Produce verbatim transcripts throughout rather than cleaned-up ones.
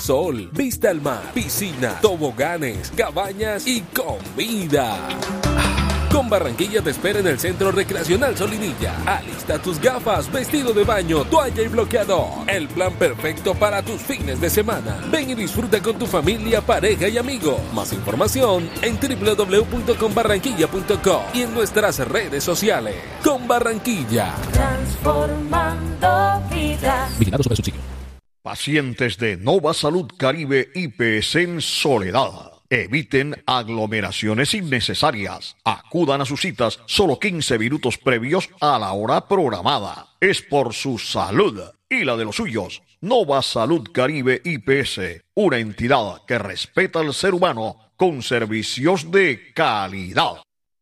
sol, vista al mar, piscina, toboganes, cabañas y comida. Con Barranquilla te espera en el Centro Recreacional Solinilla. Alista tus gafas, vestido de baño, toalla y bloqueador. El plan perfecto para tus fines de semana. Ven y disfruta con tu familia, pareja y amigos. Más información en doble u doble u doble u punto con barranquilla punto com y en nuestras redes sociales. Con Barranquilla. Transformando vidas. Vigilado sobre subsidio. Pacientes de Nova Salud Caribe I P S en Soledad. Eviten aglomeraciones innecesarias. Acudan a sus citas solo quince minutos previos a la hora programada. Es por su salud y la de los suyos. Nova Salud Caribe I P S, una entidad que respeta al ser humano con servicios de calidad.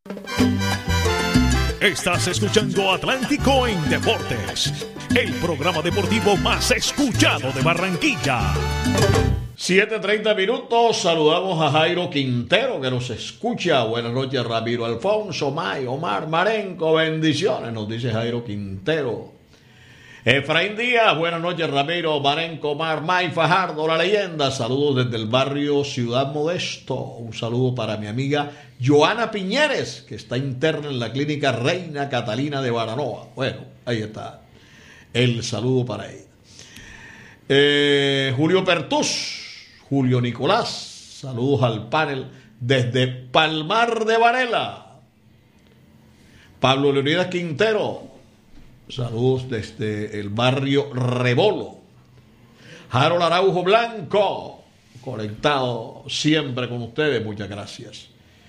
Estás escuchando Atlántico en Deportes, el programa deportivo más escuchado de Barranquilla. siete treinta minutos, saludamos a Jairo Quintero que nos escucha. Buenas noches, Ramiro Alfonso, May, Omar, Marenco, bendiciones, nos dice Jairo Quintero. Efraín Díaz, buenas noches, Ramiro, Marenco, Omar, May, Fajardo, la leyenda. Saludos desde el barrio Ciudad Modesto. Un saludo para mi amiga Joana Piñeres, que está interna en la clínica Reina Catalina de Baranoa. Bueno, ahí está el saludo para ella. Eh, Julio Pertús, Julio Nicolás, saludos al panel desde Palmar de Varela. Pablo Leonidas Quintero, saludos desde el barrio Rebolo. Harold Araujo Blanco, conectado siempre con ustedes, muchas gracias.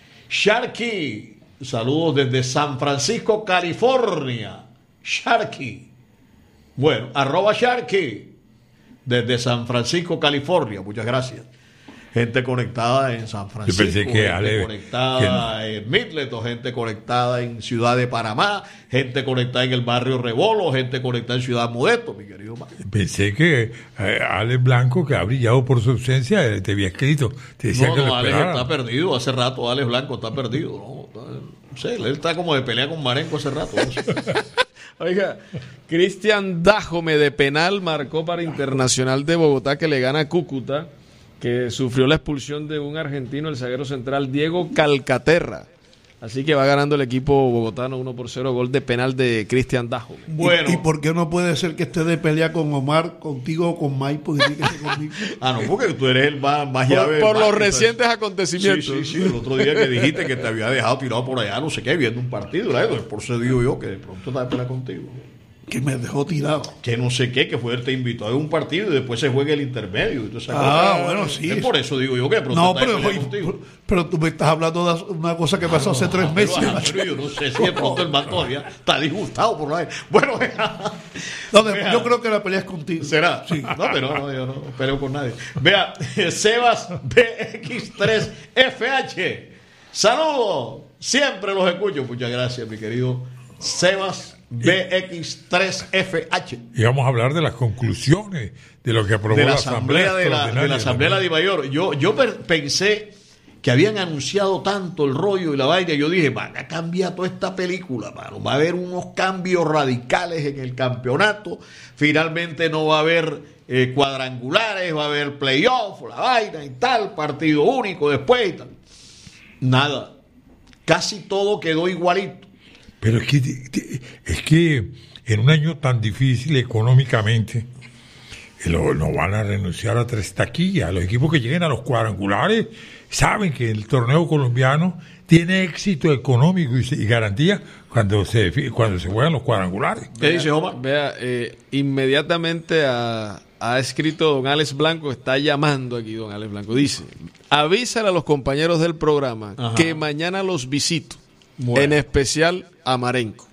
Sharky, saludos desde San Francisco, California. Sharky, bueno, arroba Sharky desde San Francisco, California, muchas gracias. Gente conectada en San Francisco, Yo pensé que gente Ale, conectada que no. en Midlet, gente conectada en Ciudad de Panamá, gente conectada en el barrio Rebolo, gente conectada en Ciudad Modesto, mi querido Mario. Pensé que eh, Ale Blanco, que ha brillado por su ausencia, eh, te había escrito. Te decía no, que no, lo Alex esperara. está perdido, hace rato Alex Blanco está perdido, ¿no? Está, no sé, él está como de pelea con Marenco hace rato. No sé. Oiga, Cristian Dájome de penal marcó para Internacional de Bogotá, que le gana a Cúcuta, que sufrió la expulsión de un argentino, el zaguero central Diego Calcaterra. Así que va ganando el equipo bogotano uno por cero, gol de penal de Cristian Dájome. Bueno. ¿Y, ¿Y por qué no puede ser que esté de pelea con Omar, contigo o con Mike? Porque tiene que ser conmigo. Ah, no, porque tú eres el más, más Por, llave. por más, los recientes acontecimientos. Sí, sí, sí. El otro día que dijiste que te había dejado tirado por allá, no sé qué, viendo un partido, ¿verdad? Por eso digo yo que de pronto estaba de pelea contigo. Que me dejó tirado. Que no sé qué, que fue él te invitó a un partido y después se juega el intermedio. Entonces, ah, cosa, bueno, sí. Es por eso digo yo que de pronto no, está pero, de pelea contigo. Pero tú me estás hablando de una cosa que pasó ah, hace no, tres meses. Pero, pero yo no sé si de pronto el man todavía está disgustado por la... Bueno, no, de, yo creo que la pelea es contigo. ¿Será? Sí. No, pero no, yo no peleo con nadie. Vea, Sebas B X tres F H. Saludos. Siempre los escucho. Muchas gracias, mi querido Sebas B X tres F H. Y vamos a hablar de las conclusiones de lo que aprobó de la, la Asamblea, Asamblea de la, de la Asamblea de Mayor. Yo, yo pensé que habían anunciado tanto el rollo y la vaina, y yo dije, van a cambiar toda esta película, mano. Va a haber unos cambios radicales en el campeonato. Finalmente no va a haber eh, cuadrangulares, va a haber playoff, la vaina y tal, partido único después y tal. Nada. Casi todo quedó igualito. Pero es que, es que en un año tan difícil económicamente, no van a renunciar a tres taquillas. Los equipos que lleguen a los cuadrangulares saben que el torneo colombiano tiene éxito económico y, y garantía cuando se cuando se juegan los cuadrangulares. ¿Qué dice Omar? Vea, eh, inmediatamente a, ha escrito don Alex Blanco, está llamando aquí don Alex Blanco. Dice, avísale a los compañeros del programa Ajá. que mañana los visito. Bueno. En especial a Marenco.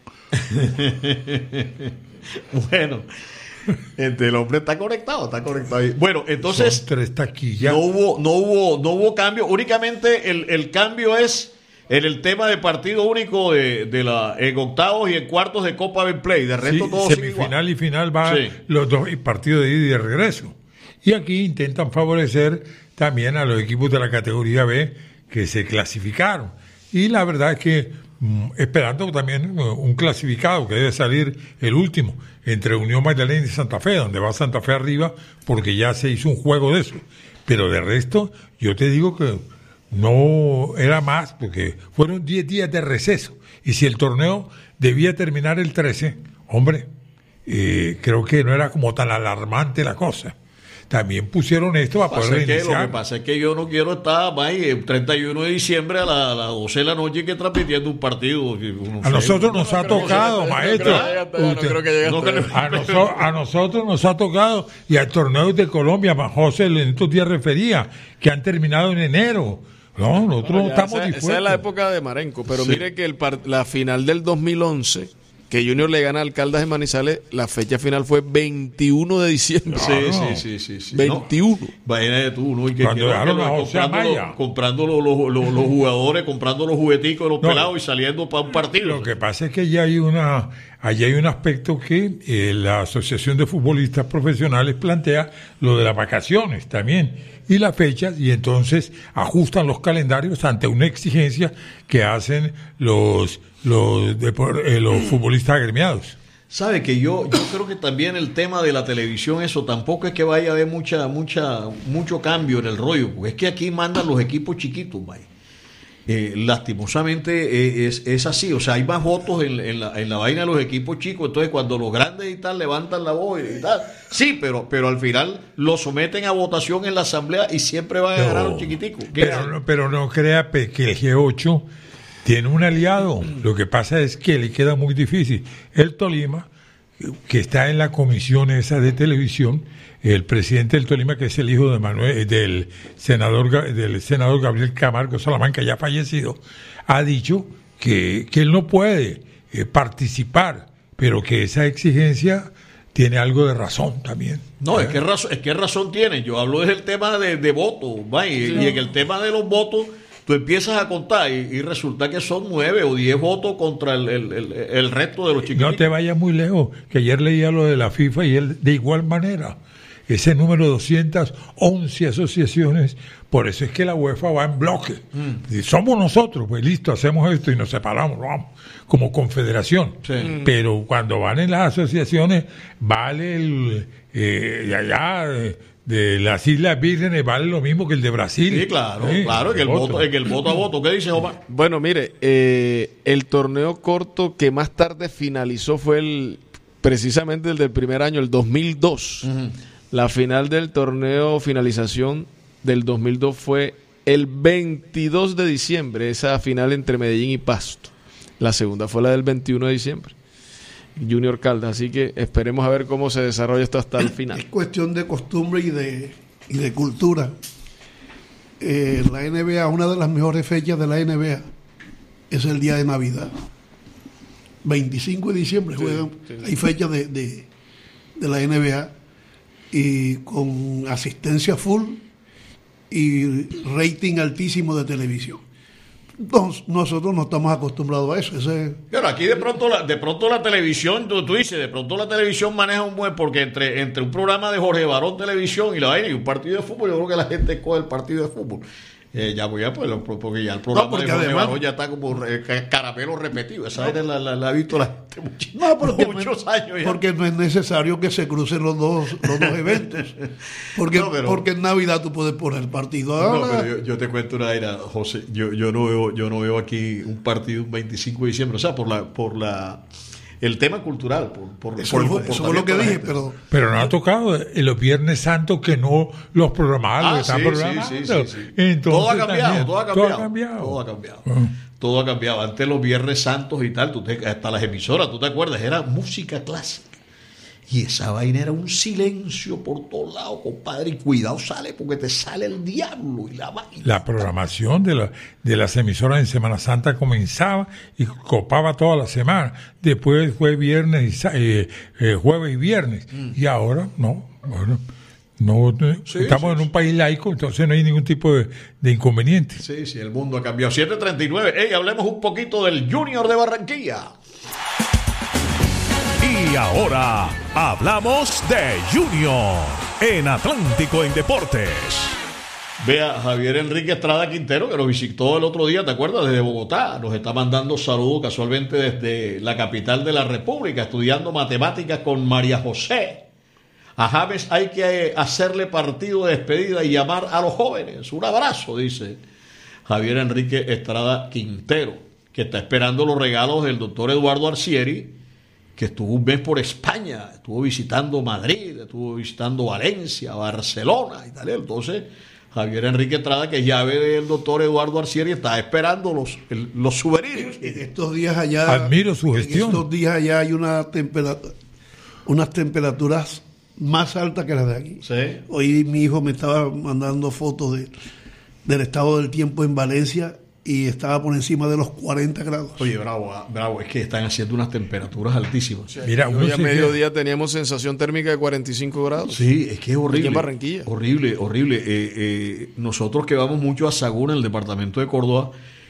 Bueno, este, el hombre está conectado, está conectado. Bueno, entonces Son tres taquillas. No hubo, no hubo, no hubo cambio. Únicamente el, el cambio es en el tema de partido único de, de la en octavos y en cuartos de Copa Betplay. De resto sí, todo semifinal y final van sí. los dos partidos de ida y de regreso. Y aquí intentan favorecer también a los equipos de la categoría B que se clasificaron. Y la verdad es que esperando también un clasificado que debe salir el último entre Unión Magdalena y Santa Fe, donde va Santa Fe arriba porque ya se hizo un juego de eso. Pero de resto, yo te digo que no era más, porque fueron diez días de receso. Y si el torneo debía terminar el trece, hombre, eh, creo que no era como tan alarmante la cosa. También pusieron esto para poder que, iniciar. Lo que pasa es que yo no quiero estar más el treinta y uno de diciembre a las la doce de la noche que transmitiendo un partido. No a sé. nosotros nos no ha tocado, maestro. A nosotros nos ha tocado, y al torneo de Colombia, José en estos días refería, que han terminado en enero. No, nosotros no, estamos esa, dispuestos. Esa es la época de Marenco, pero sí. Mire que el part, la final del dos mil once, que Junior le gana al Caldas de Manizales, la fecha final fue veintiuno de diciembre. Sí, no. sí, sí, sí, sí. veintiuno. Vaya de tú, ¿no? Y que Cuando quedaron comprando, los, comprando los, los, los, los jugadores, comprando los jugueticos de los no, pelados y saliendo para un partido. Lo que pasa es que ya hay una, allí hay un aspecto que eh, la Asociación de Futbolistas Profesionales plantea, lo de las vacaciones también, y las fechas, y entonces ajustan los calendarios ante una exigencia que hacen los los, de, eh, los futbolistas agremiados. Sabe que yo yo creo que también el tema de la televisión, eso tampoco es que vaya a haber mucha mucha mucho cambio en el rollo, porque es que aquí mandan los equipos chiquitos, vaya. Eh, lastimosamente eh, es, es así, o sea, hay más votos en, en, la, en la vaina de los equipos chicos, entonces cuando los grandes y tal levantan la voz y tal, sí, pero pero al final lo someten a votación en la asamblea y siempre van a ganar no, los chiquiticos. Pero no, pero no crea que el G ocho tiene un aliado, lo que pasa es que le queda muy difícil. El Tolima, que está en la comisión esa de televisión, el presidente del Tolima, que es el hijo de Manuel, del senador del senador Gabriel Camargo Salamanca, ya fallecido, ha dicho que, que él no puede eh, participar, pero que esa exigencia tiene algo de razón también. No, ¿eh? es que razón, es que razón tiene. Yo hablo del tema de, de votos, y, sí, y en el tema de los votos tú empiezas a contar y, y resulta que son nueve o diez votos contra el, el, el, el resto de los chiquitos. No te vayas muy lejos, que ayer leía lo de la FIFA y él de igual manera. Ese número de doscientas once asociaciones, por eso es que la UEFA va en bloque. Mm. Y somos nosotros, pues listo, hacemos esto y nos separamos, vamos, como confederación. Sí. Mm. Pero cuando van en las asociaciones, vale el eh, de allá de, de las Islas Vírgenes, vale lo mismo que el de Brasil. Sí, claro, sí, claro, que el voto, que el voto a voto. ¿Qué dice Omar? Bueno, mire, eh, el torneo corto que más tarde finalizó fue el precisamente el del primer año, el dos mil dos. Uh-huh. La final del torneo finalización del dos mil dos fue el veintidós de diciembre, esa final entre Medellín y Pasto. La segunda fue la del veintiuno de diciembre, Junior Caldas. Así que esperemos a ver cómo se desarrolla esto hasta el final. Es cuestión de costumbre y de, y de cultura. Eh, la N B A, una de las mejores fechas de la N B A es el día de Navidad. veinticinco de diciembre juegan, sí, sí. Hay fechas de, de, de la N B A. Y con asistencia full y rating altísimo de televisión. Entonces, nosotros no estamos acostumbrados a eso. Ese... Pero aquí de pronto la, de pronto la televisión, tú, tú dices, de pronto la televisión maneja un buen, porque entre, entre un programa de Jorge Barón Televisión y la vaina y un partido de fútbol, yo creo que la gente escoge el partido de fútbol. Eh, ya voy a pues, porque ya el programa no, de Jorge además, Barón ya está como eh, caramelo repetido. Esa no, la, la, la ha visto la gente mucho, no, porque muchos no, años ya. Porque no es necesario que se crucen los dos los dos eventos. Porque, no, pero, porque en Navidad tú puedes poner el partido. No, pero yo, yo te cuento una era, José, yo, yo no veo, yo no veo aquí un partido un veinticinco de diciembre, o sea, por la, por la el tema cultural, por, por, eso, por, por, eso fue lo que dije, pero pero no ha tocado en los Viernes Santos que no los programados, ah, están sí, programando. Sí, sí, sí, sí. Entonces, todo ha cambiado, también, todo ha cambiado, todo ha cambiado, todo ha cambiado, uh-huh. todo ha cambiado. Antes los Viernes Santos y tal, tú te, hasta las emisoras, tú te acuerdas, era música clásica. Y esa vaina era un silencio por todos lados, compadre. Y cuidado, sale, porque te sale el diablo y la vaina. La programación de, la, de las emisoras en Semana Santa comenzaba y copaba toda la semana. Después fue viernes, y, eh, eh, jueves y viernes. Mm. Y ahora, no. Bueno, no sí, estamos sí, en un sí. país laico, entonces no hay ningún tipo de, de inconveniente. Sí, sí, el mundo ha cambiado. siete treinta y nueve. Hey, hablemos un poquito del Junior de Barranquilla. Y ahora hablamos de Junior en Atlántico en Deportes. Vea, Javier Enrique Estrada Quintero, que nos visitó el otro día, ¿te acuerdas? Desde Bogotá. Nos está mandando saludos casualmente desde la capital de la República, estudiando matemáticas con María José. A James hay que hacerle partido de despedida y llamar a los jóvenes. Un abrazo, dice Javier Enrique Estrada Quintero, que está esperando los regalos del doctor Eduardo Arcieri, que estuvo un mes por España, estuvo visitando Madrid, estuvo visitando Valencia, Barcelona y tal. Entonces, Javier Enrique Estrada, que es llave del doctor Eduardo Arcieri, está esperando los, el, los souvenirs. En estos días allá... Admiro su gestión. En estos días allá hay una temperatura, unas temperaturas más altas que las de aquí. Sí. Hoy mi hijo me estaba mandando fotos de, del estado del tiempo en Valencia y estaba por encima de los cuarenta grados. Oye, bravo, bravo, es que están haciendo unas temperaturas altísimas. Mira, hoy a mediodía teníamos sensación térmica de cuarenta y cinco grados. Sí, es que es horrible. Aquí en Barranquilla. Horrible, horrible. Eh, eh, nosotros que vamos mucho a Sagún, en el departamento de Córdoba,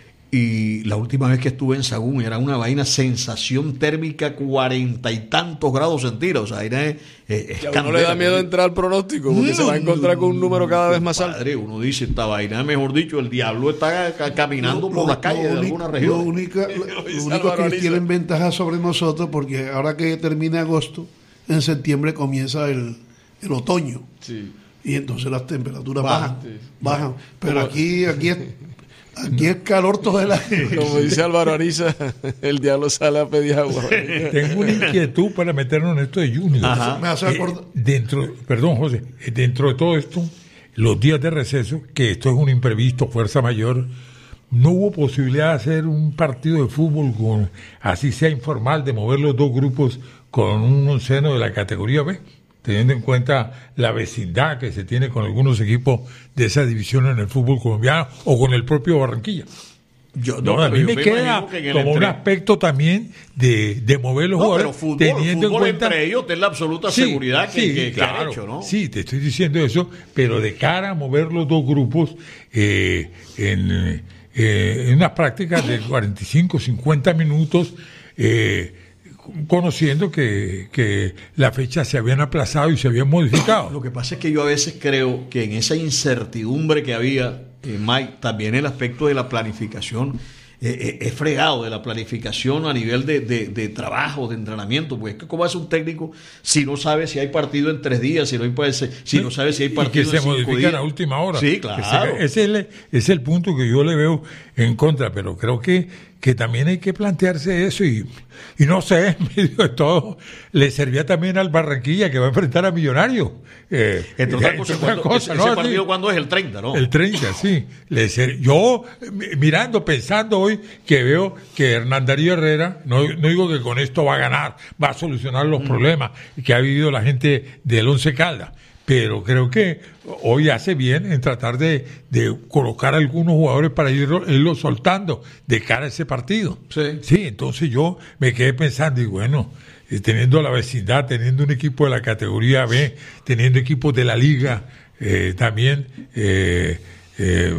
y la última vez que estuve en Sagún era una vaina sensación térmica cuarenta y tantos grados centígrados. O sea, era, eh, es a uno le da miedo entrar al pronóstico porque no, se va a encontrar con un número cada vez más alto. Padre, uno dice, esta vaina, mejor dicho, el diablo está ca- caminando Lo- por lo- las calles lo de único- alguna Lo, región. única- lo- lo único que tienen ventaja sobre nosotros, porque ahora que termina agosto, en septiembre comienza el, el otoño. Sí. Y entonces las temperaturas Bajan. bajan. bajan. Pero aquí, aquí es, aquí es calor todo el año. Como dice Álvaro Ariza, el diablo sale a pedir agua. Tengo una inquietud para meternos en esto de Junior. Ajá. Me hace Eh, acordar- dentro, perdón, José, eh, dentro de todo esto, los días de receso, que esto es un imprevisto, fuerza mayor, no hubo posibilidad de hacer un partido de fútbol con, así sea informal, de mover los dos grupos con un onceno de la categoría B, teniendo en cuenta la vecindad que se tiene con algunos equipos de esa división en el fútbol colombiano o con el propio Barranquilla. Yo, No, a mí pero me yo queda imagino que en el como un entre- aspecto también de, de mover los No, pero jugadores fútbol, teniendo fútbol en cuenta entre ellos, ten la absoluta Sí, seguridad que, sí, que- que claro, han hecho, ¿no? Sí, te estoy diciendo eso, pero de cara a mover los dos grupos eh, en, eh, en unas prácticas de cuarenta y cinco, cincuenta minutos, eh, conociendo que, que las fechas se habían aplazado y se habían modificado. Lo que pasa es que yo a veces creo que en esa incertidumbre que había, eh, Mike, también el aspecto de la planificación eh, eh, es fregado, de la planificación a nivel de, de, de trabajo, de entrenamiento. Pues, ¿cómo hace un técnico si no sabe si hay partido en tres días, si no, hay, si no sabe si hay partido y que en se cinco modifica días? a la última hora? Sí, Que claro. se- ese es el, ese es el punto que yo le veo en contra, pero creo que, que también hay que plantearse eso y, y no sé, en medio de todo, le servía también al Barranquilla que va a enfrentar a Millonarios. Eh, Entre otras entre cosas, otras ¿cuándo- cosas, ese, ¿no? ese Así. partido cuándo es? El treinta, ¿no? El treinta, sí. Le ser- yo, mi- mirando, pensando hoy, que veo que Hernán Darío Herrera, no, no digo que con esto va a ganar, va a solucionar los problemas que ha vivido la gente del Once Caldas, pero creo que hoy hace bien en tratar de, de colocar algunos jugadores para irlo, irlo soltando de cara a ese partido. Sí. Sí, entonces yo me quedé pensando y bueno, eh, teniendo la vecindad, teniendo un equipo de la categoría B, teniendo equipos de la liga eh, también eh, eh,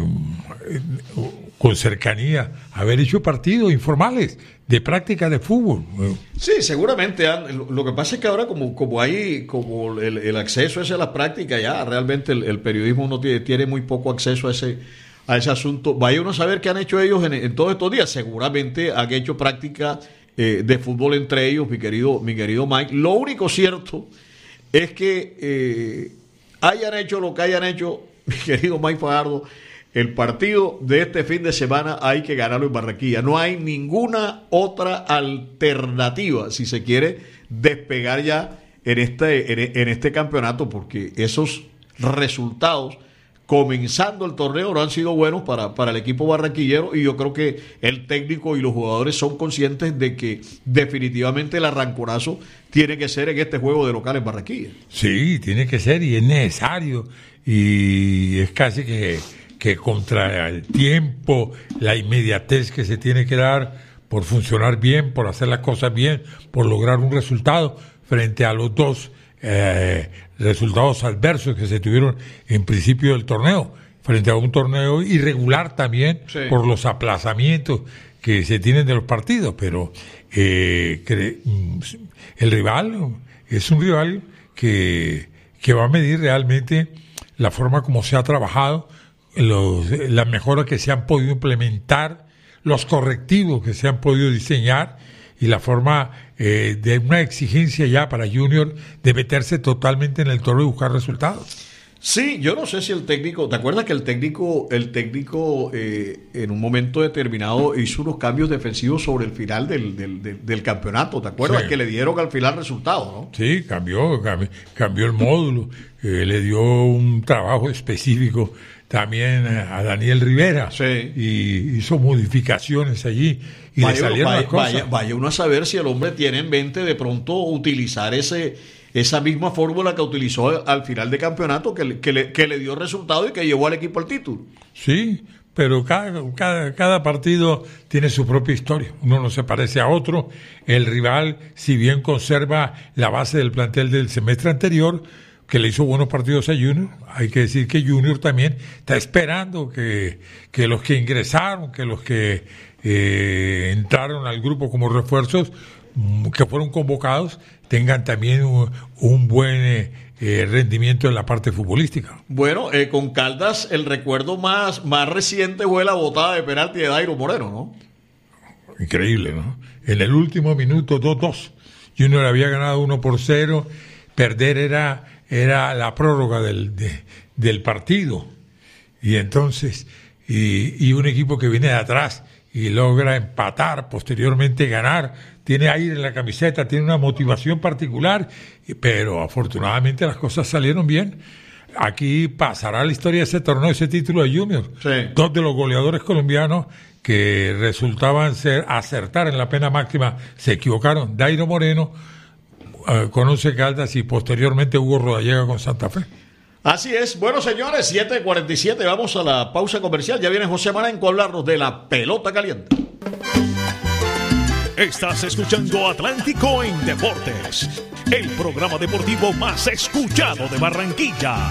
con cercanía, haber hecho partidos informales de práctica de fútbol. Sí, seguramente. Lo lo que pasa es que ahora como, como hay como el, el acceso ese a las prácticas, ya realmente el, el periodismo no tiene, tiene muy poco acceso a ese a ese asunto. Vaya uno a saber qué han hecho ellos en, en todos estos días. Seguramente han hecho práctica eh, de fútbol entre ellos, mi querido, mi querido Mike. Lo único cierto es que eh, hayan hecho lo que hayan hecho, mi querido Mike Fajardo, el partido de este fin de semana hay que ganarlo en Barranquilla. No hay ninguna otra alternativa, si se quiere, despegar ya en este, en, en este campeonato, porque esos resultados, comenzando el torneo, no han sido buenos para, para el equipo barranquillero, y yo creo que el técnico y los jugadores son conscientes de que definitivamente el arranconazo tiene que ser en este juego de local en Barranquilla. Sí, tiene que ser y es necesario y es casi que que contra el tiempo, la inmediatez que se tiene que dar por funcionar bien, por hacer las cosas bien, por lograr un resultado frente a los dos eh, resultados adversos que se tuvieron en principio del torneo, frente a un torneo irregular también, sí, por los aplazamientos que se tienen de los partidos, pero eh, cre- el rival es un rival que, que va a medir realmente la forma como se ha trabajado, los, las mejoras que se han podido implementar, los correctivos que se han podido diseñar y la forma eh, de una exigencia ya para Junior de meterse totalmente en el toro y buscar resultados. Sí, yo no sé si el técnico, ¿te acuerdas que el técnico, el técnico eh, en un momento determinado hizo unos cambios defensivos sobre el final del, del, del, del campeonato? ¿Te acuerdas? Sí. Que le dieron al final resultados, ¿no? Sí, cambió, cambió, cambió el módulo, eh, le dio un trabajo específico también a Daniel Rivera, sí. Y hizo modificaciones allí y vaya, le salieron vaya, las cosas. Vaya, vaya uno a saber si el hombre tiene en mente de pronto utilizar ese esa misma fórmula que utilizó al final de campeonato, que le, que le, que le dio resultado y que llevó al equipo al título. Sí, pero cada, cada, cada partido tiene su propia historia. Uno no se parece a otro. El rival, si bien conserva la base del plantel del semestre anterior, que le hizo buenos partidos a Junior, hay que decir que Junior también está esperando que, que los que ingresaron, que los que eh, entraron al grupo como refuerzos, que fueron convocados, tengan también un, un buen eh, rendimiento en la parte futbolística. Bueno, eh, con Caldas el recuerdo más, más reciente fue la botada de penalti de Dairo Moreno, ¿no? Increíble, ¿no? En el último minuto, dos dos. Junior había ganado uno por cero, perder era, era la prórroga del, de, del partido. Y entonces, y, y un equipo que viene de atrás y logra empatar, posteriormente ganar, tiene aire en la camiseta, tiene una motivación particular, pero afortunadamente las cosas salieron bien. Aquí pasará la historia de ese torneo, ese título de Junior. Sí. Dos de los goleadores colombianos que resultaban ser acertar en la pena máxima se equivocaron. Dairo Moreno uh, con Once Caldas y posteriormente Hugo Rodallega con Santa Fe. Así es. Bueno, señores, siete cuarenta y siete, vamos a la pausa comercial. Ya viene José Marenco a hablarnos de la pelota caliente. Estás escuchando Atlántico en Deportes, el programa deportivo más escuchado de Barranquilla.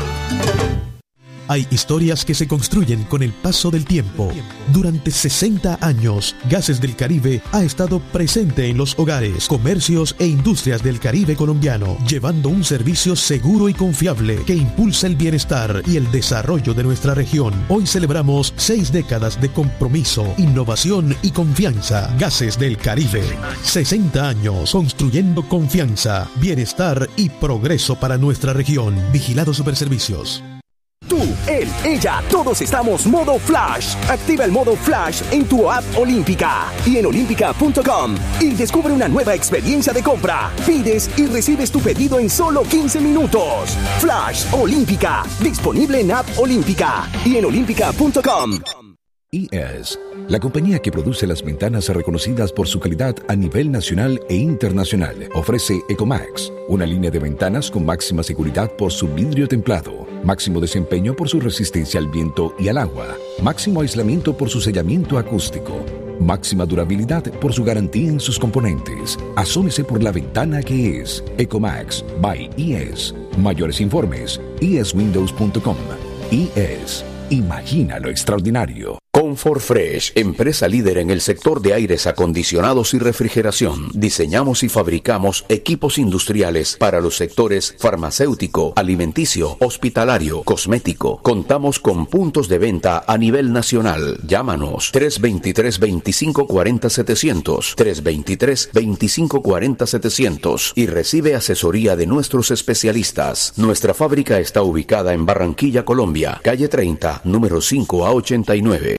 Hay historias que se construyen con el paso del tiempo. Durante sesenta años, Gases del Caribe ha estado presente en los hogares, comercios e industrias del Caribe colombiano, llevando un servicio seguro y confiable que impulsa el bienestar y el desarrollo de nuestra región. Hoy celebramos seis décadas de compromiso, innovación y confianza. Gases del Caribe. sesenta años construyendo confianza, bienestar y progreso para nuestra región. Vigilado Superservicios. Tú, él, ella, todos estamos modo Flash. Activa el modo Flash en tu app Olímpica y en olímpica punto com y descubre una nueva experiencia de compra. Pides y recibes tu pedido en solo quince minutos. Flash Olímpica, disponible en app Olímpica y en olímpica punto com. I E S, la compañía que produce las ventanas reconocidas por su calidad a nivel nacional e internacional, ofrece Ecomax, una línea de ventanas con máxima seguridad por su vidrio templado, máximo desempeño por su resistencia al viento y al agua, máximo aislamiento por su sellamiento acústico, máxima durabilidad por su garantía en sus componentes. Asómese por la ventana que es Ecomax by I E S. Mayores informes, i e s windows punto com. I E S. Imagina lo extraordinario. Comfort Fresh, empresa líder en el sector de aires acondicionados y refrigeración. Diseñamos y fabricamos equipos industriales para los sectores farmacéutico, alimenticio, hospitalario, cosmético. Contamos con puntos de venta a nivel nacional. Llámanos tres dos tres, veinticinco cuarenta, setecientos, tres dos tres, veinticinco cuarenta, setecientos y recibe asesoría de nuestros especialistas. Nuestra fábrica está ubicada en Barranquilla, Colombia, calle treinta, número cinco a ochenta y nueve.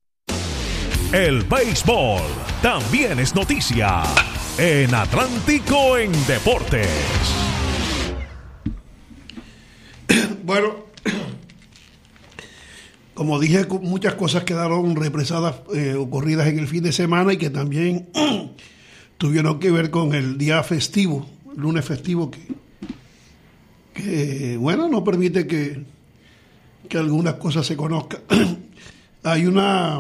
El béisbol también es noticia en Atlántico en Deportes. Bueno, como dije, muchas cosas quedaron represadas, eh, ocurridas en el fin de semana y que también tuvieron que ver con el día festivo, el lunes festivo, que, que bueno, no permite que, que algunas cosas se conozcan. Hay una...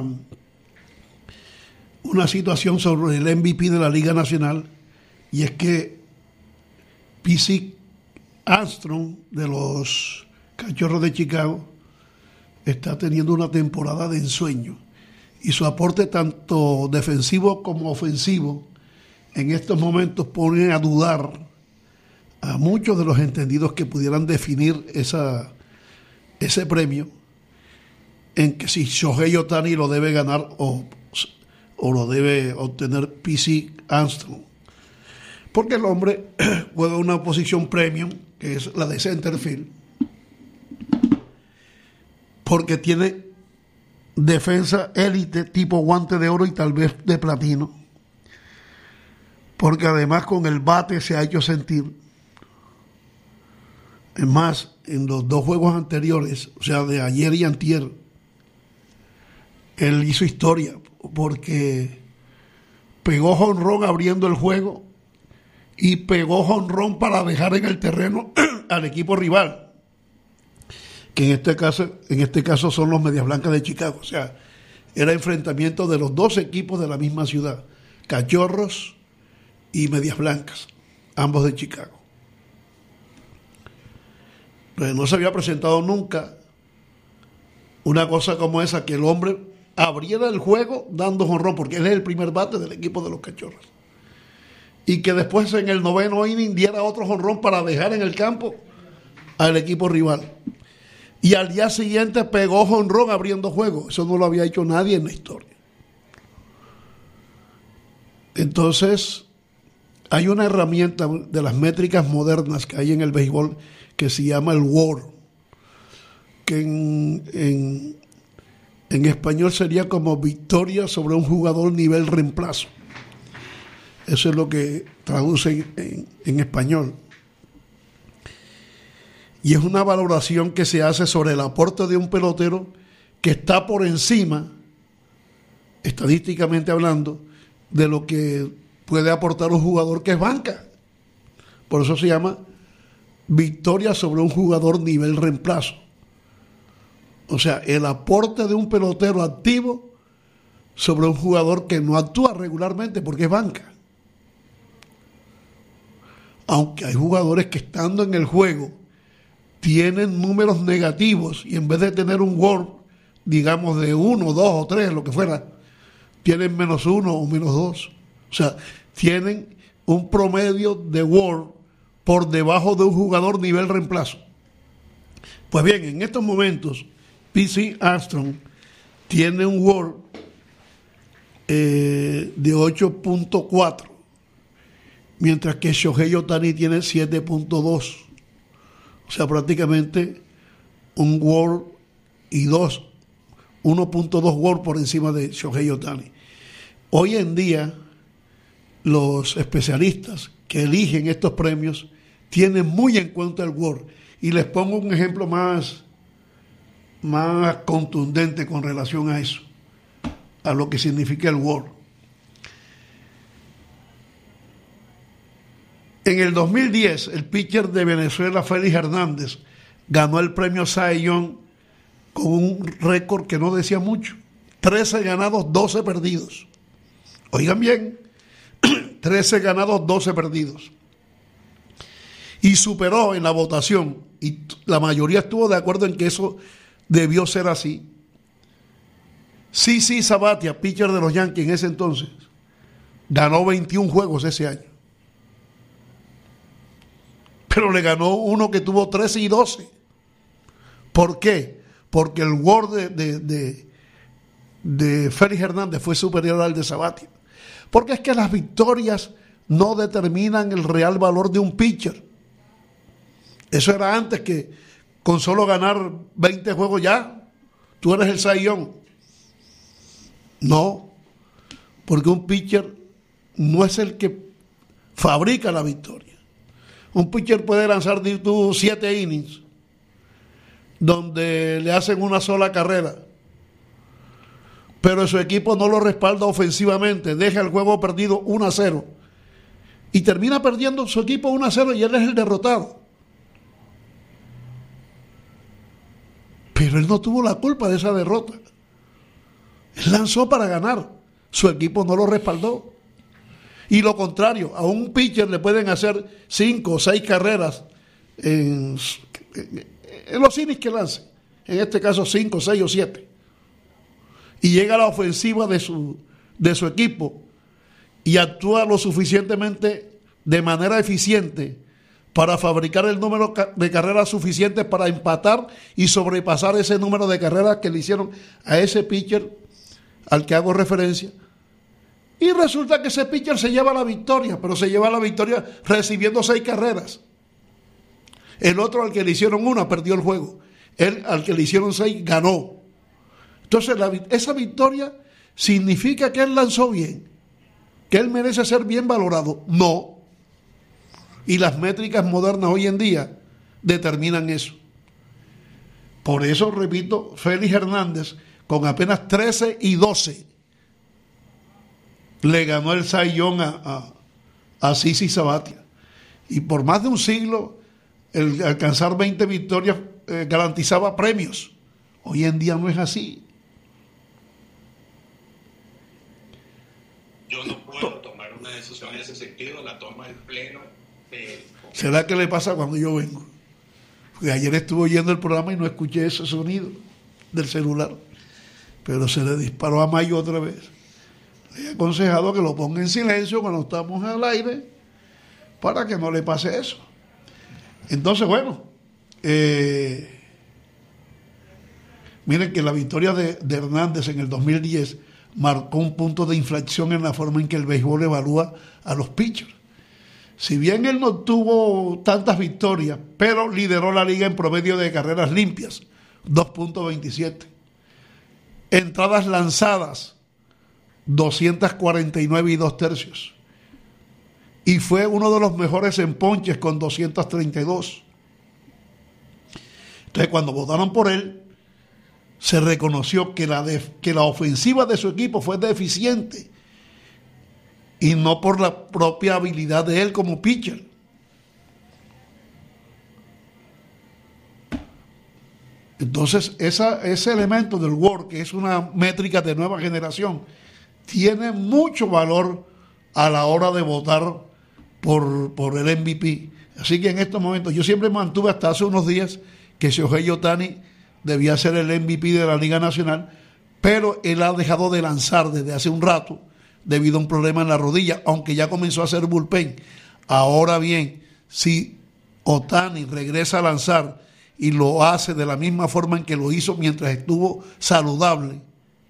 una situación sobre el M V P de la Liga Nacional, y es que P C Armstrong de los Cachorros de Chicago está teniendo una temporada de ensueño, y su aporte tanto defensivo como ofensivo en estos momentos pone a dudar a muchos de los entendidos que pudieran definir esa, ese premio. en que si Shohei Ohtani lo debe ganar o, o lo debe obtener P C Armstrong. Porque el hombre juega una posición premium, que es la de center field, porque tiene defensa élite tipo guante de oro y tal vez de platino, porque además con el bate se ha hecho sentir. Es más, en los dos juegos anteriores, o sea, de ayer y antier, él hizo historia porque pegó jonrón abriendo el juego y pegó jonrón para dejar en el terreno al equipo rival, que en este caso, en este caso son los Medias Blancas de Chicago. O sea, era enfrentamiento de los dos equipos de la misma ciudad, Cachorros y Medias Blancas, ambos de Chicago. Pero no se había presentado nunca una cosa como esa, que el hombre abriera el juego dando jonrón, porque él es el primer bate del equipo de los Cachorros, y que después en el noveno inning diera otro jonrón para dejar en el campo al equipo rival. Y al día siguiente pegó jonrón abriendo juego. Eso no lo había hecho nadie en la historia. Entonces, hay una herramienta de las métricas modernas que hay en el béisbol que se llama el W A R, que en, en, en español sería como victoria sobre un jugador nivel reemplazo. Eso es lo que traduce en, en español. Y es una valoración que se hace sobre el aporte de un pelotero que está por encima, estadísticamente hablando, de lo que puede aportar un jugador que es banca. Por eso se llama victoria sobre un jugador nivel reemplazo. O sea, el aporte de un pelotero activo sobre un jugador que no actúa regularmente porque es banca. Aunque hay jugadores que estando en el juego tienen números negativos y en vez de tener un W A R, digamos de uno, dos o tres, lo que fuera, tienen menos uno o menos dos. O sea, tienen un promedio de W A R por debajo de un jugador nivel reemplazo. Pues bien, en estos momentos, P C Armstrong tiene un W A R eh, de ocho punto cuatro, mientras que Shohei Ohtani tiene siete punto dos. O sea, prácticamente un W A R y dos, uno punto dos W A R por encima de Shohei Ohtani. Hoy en día, los especialistas que eligen estos premios tienen muy en cuenta el W A R. Y les pongo un ejemplo más, más contundente con relación a eso, a lo que significa el W A R. En el dos mil diez, el pitcher de Venezuela, Félix Hernández, ganó el premio Cy Young con un récord que no decía mucho. trece ganados, doce perdidos. Oigan bien, trece ganados, doce perdidos. Y superó en la votación, y la mayoría estuvo de acuerdo en que eso debió ser así. C C Sabathia, pitcher de los Yankees en ese entonces, ganó veintiún juegos ese año. Pero le ganó uno que tuvo trece y doce. ¿Por qué? Porque el W A R de, de, de, de Félix Hernández fue superior al de Sabathia. Porque es que las victorias no determinan el real valor de un pitcher. Eso era antes, que con solo ganar veinte juegos ya, tú eres el Cy Young. No, porque un pitcher no es el que fabrica la victoria. Un pitcher puede lanzar tú siete innings donde le hacen una sola carrera, pero su equipo no lo respalda ofensivamente, deja el juego perdido uno a cero y termina perdiendo su equipo uno a cero y él es el derrotado. Pero él no tuvo la culpa de esa derrota. Él lanzó para ganar, su equipo no lo respaldó. Y lo contrario, a un pitcher le pueden hacer cinco o seis carreras en, en los innings que lance. En este caso cinco, seis o siete. Y llega a la ofensiva de su, de su equipo y actúa lo suficientemente de manera eficiente para fabricar el número de carreras suficientes para empatar y sobrepasar ese número de carreras que le hicieron a ese pitcher al que hago referencia. Y resulta que ese pitcher se lleva la victoria, pero se lleva la victoria recibiendo seis carreras. El otro, al que le hicieron una, perdió el juego. Él, al que le hicieron seis, ganó. Entonces, la, esa victoria significa que él lanzó bien, que él merece ser bien valorado. No. Y las métricas modernas hoy en día determinan eso. Por eso, repito, Félix Hernández, con apenas trece y doce, le ganó el Cy Young a, a, a Sisi Sabathia. Y por más de un siglo, el alcanzar veinte victorias eh, garantizaba premios. Hoy en día no es así. Yo no puedo tomar una decisión en ese sentido, la toma el pleno. De... ¿Será que le pasa cuando yo vengo? Porque ayer estuve oyendo el programa y no escuché ese sonido del celular, pero se le disparó a Mayo otra vez. Le he aconsejado que lo ponga en silencio cuando estamos al aire para que no le pase eso. Entonces, bueno, eh, miren que la victoria de, de Hernández en el dos mil diez marcó un punto de inflexión en la forma en que el béisbol evalúa a los pitchers. Si bien él no tuvo tantas victorias, pero lideró la liga en promedio de carreras limpias, dos punto veintisiete. Entradas lanzadas, doscientas cuarenta y nueve y dos tercios. Y fue uno de los mejores en ponches con doscientos treinta y dos. Entonces, cuando votaron por él, se reconoció que la, de, que la ofensiva de su equipo fue deficiente y no por la propia habilidad de él como pitcher. Entonces, esa, ese elemento del W A R, que es una métrica de nueva generación, tiene mucho valor a la hora de votar por, por el M V P. Así que en estos momentos, yo siempre mantuve hasta hace unos días que Shohei Ohtani debía ser el M V P de la Liga Nacional, pero él ha dejado de lanzar desde hace un rato debido a un problema en la rodilla, aunque ya comenzó a hacer bullpen. Ahora bien, si Ohtani regresa a lanzar y lo hace de la misma forma en que lo hizo mientras estuvo saludable,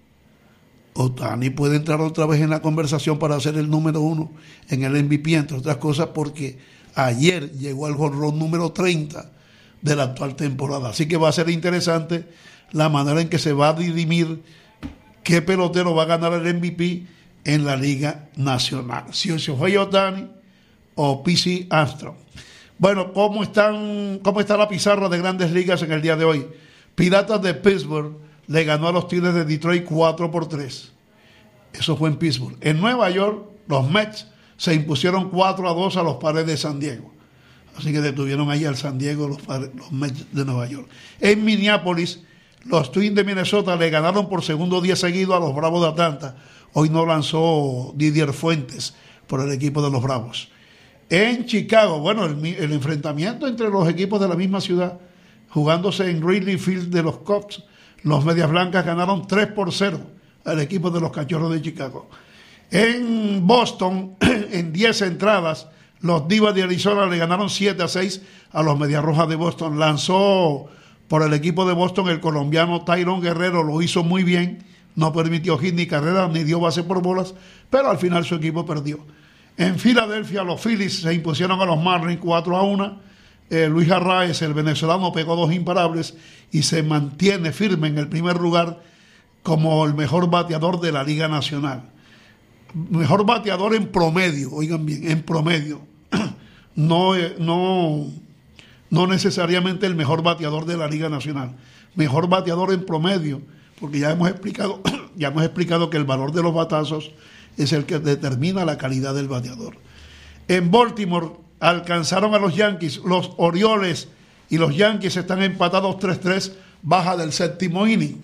Ohtani puede entrar otra vez en la conversación para ser el número uno en el M V P, entre otras cosas porque ayer llegó al jonrón número treinta de la actual temporada. Así que va a ser interesante la manera en que se va a dirimir qué pelotero va a ganar el M V P en la Liga Nacional, si es Shohei Ohtani o P C Armstrong. Bueno, ¿cómo están, cómo está la pizarra de Grandes Ligas en el día de hoy? Piratas de Pittsburgh le ganó a los Tigres de Detroit cuatro por tres. Eso fue en Pittsburgh. En Nueva York, los Mets se impusieron cuatro a dos a los Padres de San Diego. Así que detuvieron ahí al San Diego los, los Mets de Nueva York. En Minneapolis, los Twins de Minnesota le ganaron por segundo día seguido a los Bravos de Atlanta. Hoy no lanzó Didier Fuentes por el equipo de los Bravos. En Chicago, bueno, el, el enfrentamiento entre los equipos de la misma ciudad, jugándose en Wrigley Field de los Cubs, los Medias Blancas ganaron tres por cero al equipo de los Cachorros de Chicago. En Boston, en diez entradas, los Divas de Arizona le ganaron siete a seis a los Medias Rojas de Boston. Lanzó por el equipo de Boston el colombiano Tyrone Guerrero, lo hizo muy bien, no permitió hit ni carrera, ni dio base por bolas, pero al final su equipo perdió. En Filadelfia, los Phillies se impusieron a los Marlins cuatro a uno. Eh, Luis Arraez, el venezolano, pegó dos imparables y se mantiene firme en el primer lugar como el mejor bateador de la Liga Nacional. Mejor bateador en promedio, oigan bien, en promedio. No, no, no necesariamente el mejor bateador de la Liga Nacional. Mejor bateador en promedio, porque ya hemos explicado, ya hemos explicado que el valor de los batazos es el que determina la calidad del bateador. En Baltimore alcanzaron a los Yankees, los Orioles y los Yankees están empatados tres tres, baja del séptimo inning.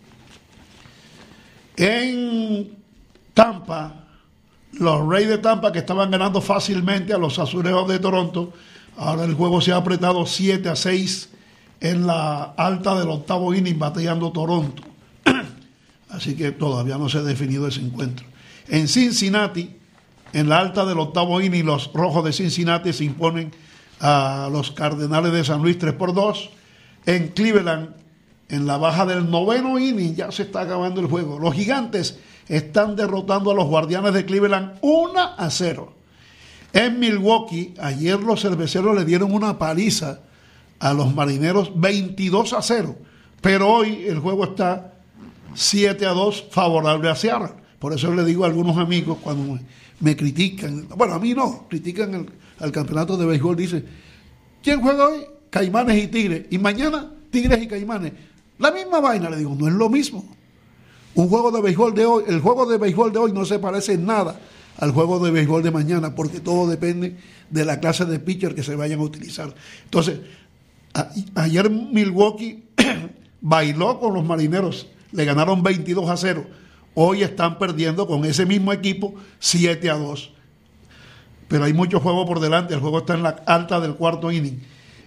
En Tampa, los Rays de Tampa, que estaban ganando fácilmente a los Azulejos de Toronto, ahora el juego se ha apretado siete a seis en la alta del octavo inning, bateando Toronto. Así que todavía no se ha definido ese encuentro. En Cincinnati, en la alta del octavo inning, los Rojos de Cincinnati se imponen a los Cardenales de San Luis tres por dos. En Cleveland, en la baja del noveno inning, ya se está acabando el juego. Los Gigantes están derrotando a los Guardianes de Cleveland uno a cero. En Milwaukee, ayer los cerveceros le dieron una paliza a los Marineros veintidós a cero. Pero hoy el juego está siete a dos favorable a Seattle. Por eso le digo a algunos amigos cuando me, me critican, bueno, a mí no, critican el, al campeonato de béisbol, dice, ¿quién juega hoy? Caimanes y Tigres. Y mañana, Tigres y Caimanes. La misma vaina, le digo, no es lo mismo. Un juego de béisbol de hoy, el juego de béisbol de hoy no se parece en nada al juego de béisbol de mañana, porque todo depende de la clase de pitcher que se vayan a utilizar. Entonces, a, ayer Milwaukee bailó con los Marineros, le ganaron veintidós a cero. Hoy están perdiendo con ese mismo equipo siete a dos. Pero hay mucho juego por delante, el juego está en la alta del cuarto inning.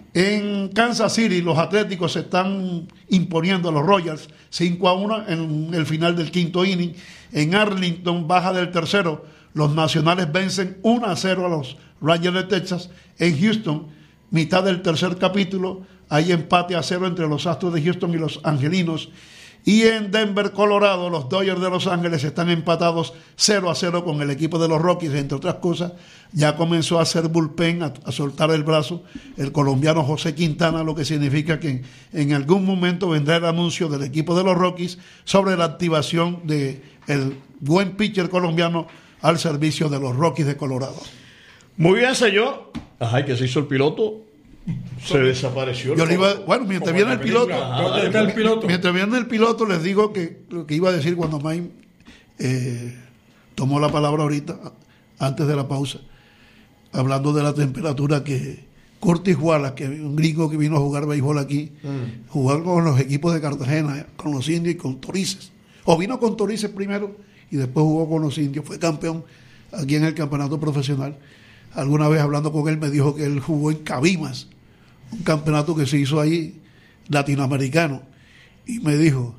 En Kansas City los Atléticos se están imponiendo a los Royals cinco a uno en el final del quinto inning. En Arlington, baja del tercero, los Nacionales vencen uno a cero a los Rangers de Texas. En Houston, mitad del tercer capítulo, hay empate a cero entre los Astros de Houston y los Angelinos. Y en Denver, Colorado, los Dodgers de Los Ángeles están empatados cero a cero con el equipo de los Rockies. Entre otras cosas, ya comenzó a hacer bullpen, a, a soltar el brazo el colombiano José Quintana, lo que significa que en, en algún momento vendrá el anuncio del equipo de los Rockies sobre la activación del buen pitcher colombiano al servicio de los Rockies de Colorado. Muy bien, señor. Ajá, que se hizo el piloto. Se desapareció. Yo le iba, bueno, mientras viene el piloto, ¿Dónde está el piloto? Mientras viene el piloto, les digo que lo que iba a decir cuando Mike eh, tomó la palabra ahorita, antes de la pausa, hablando de la temperatura que Curtis Wallace, que un gringo que vino a jugar béisbol aquí, mm. jugar con los equipos de Cartagena, con los indios y con Torices. O vino con Torices primero y después jugó con los indios. Fue campeón aquí en el campeonato profesional. Alguna vez hablando con él me dijo que él jugó en Cabimas, un campeonato que se hizo ahí latinoamericano, y me dijo,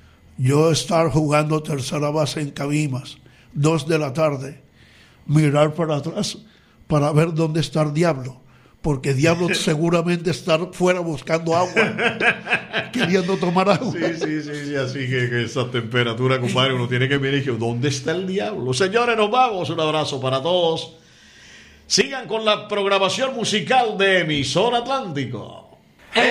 yo estar jugando tercera base en Cabimas, dos de la tarde, mirar para atrás para ver dónde está el diablo, porque diablo seguramente estar fuera buscando agua, queriendo tomar agua. Sí, sí, sí, sí, así que, que esa temperatura, compadre, uno tiene que mirar y decir, ¿dónde está el diablo? Señores, nos vamos, un abrazo para todos. Sigan con la programación musical de Emisor Atlántico.